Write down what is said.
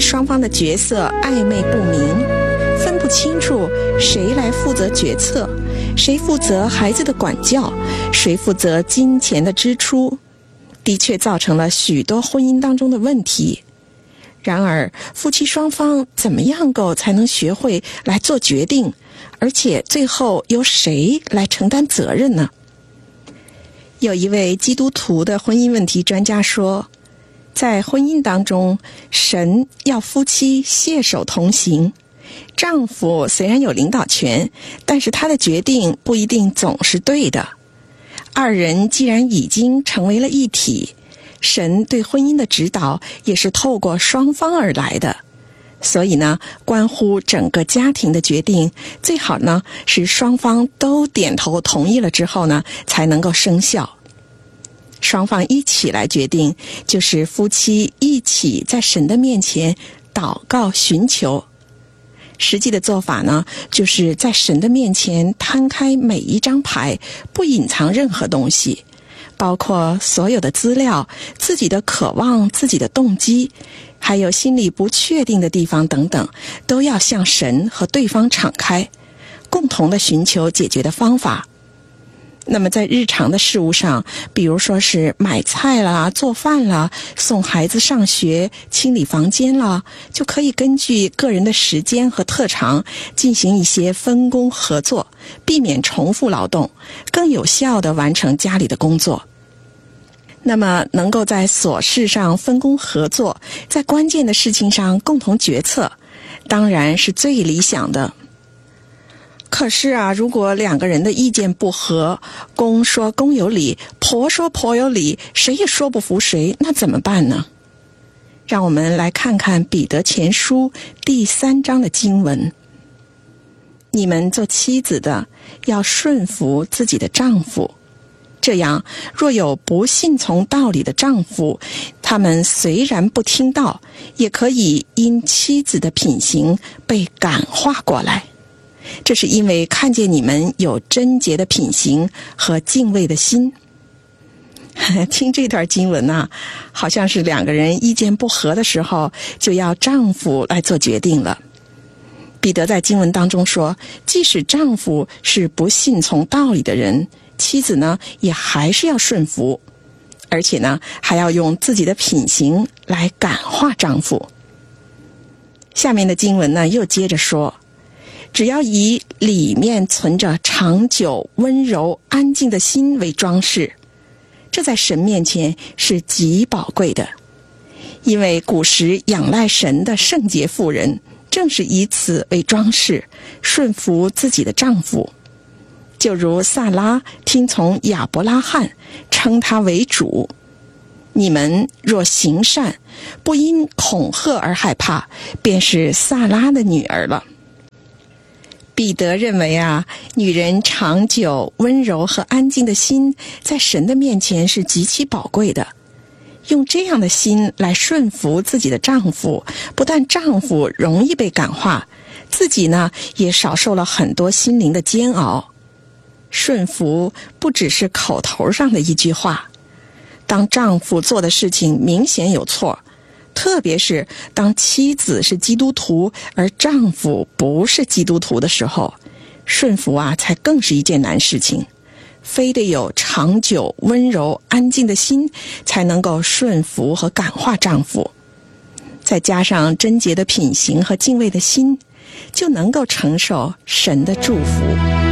双方的角色暧昧不明，分不清楚谁来负责决策，谁负责孩子的管教，谁负责金钱的支出，的确造成了许多婚姻当中的问题。然而，夫妻双方怎么样才能学会来做决定，而且最后由谁来承担责任呢？有一位基督徒的婚姻问题专家说，在婚姻当中，神要夫妻携手同行，丈夫虽然有领导权，但是他的决定不一定总是对的。二人既然已经成为了一体，神对婚姻的指导也是透过双方而来的，所以呢，关乎整个家庭的决定，最好呢是双方都点头同意了之后呢，才能够生效。双方一起来决定，就是夫妻一起在神的面前祷告寻求。实际的做法呢，就是在神的面前摊开每一张牌，不隐藏任何东西，包括所有的资料、自己的渴望、自己的动机，还有心里不确定的地方等等，都要向神和对方敞开，共同的寻求解决的方法。那么在日常的事务上，比如说是买菜啦、做饭啦、送孩子上学、清理房间啦，就可以根据个人的时间和特长进行一些分工合作，避免重复劳动，更有效地完成家里的工作。那么能够在琐事上分工合作，在关键的事情上共同决策，当然是最理想的。可是啊，如果两个人的意见不合，公说公有理，婆说婆有理，谁也说不服谁，那怎么办呢？让我们来看看彼得前书第3章的经文。你们做妻子的，要顺服自己的丈夫，这样若有不信从道理的丈夫，他们虽然不听道，也可以因妻子的品行被感化过来。这是因为看见你们有贞洁的品行和敬畏的心。听这段经文啊，好像是两个人意见不合的时候，就要丈夫来做决定了。彼得在经文当中说，即使丈夫是不信从道理的人，妻子呢也还是要顺服，而且呢还要用自己的品行来感化丈夫。下面的经文呢又接着说，只要以里面存着长久、温柔、安静的心为装饰，这在神面前是极宝贵的。因为古时仰赖神的圣洁妇人，正是以此为装饰，顺服自己的丈夫。就如撒拉听从亚伯拉罕，称他为主。你们若行善，不因恐吓而害怕，便是撒拉的女儿了。彼得认为啊，女人长久、温柔和安静的心，在神的面前是极其宝贵的。用这样的心来顺服自己的丈夫，不但丈夫容易被感化，自己呢也少受了很多心灵的煎熬。顺服不只是口头上的一句话，当丈夫做的事情明显有错，特别是当妻子是基督徒而丈夫不是基督徒的时候，顺服啊才更是一件难事情。非得有长久、温柔、安静的心，才能够顺服和感化丈夫。再加上贞洁的品行和敬畏的心，就能够承受神的祝福。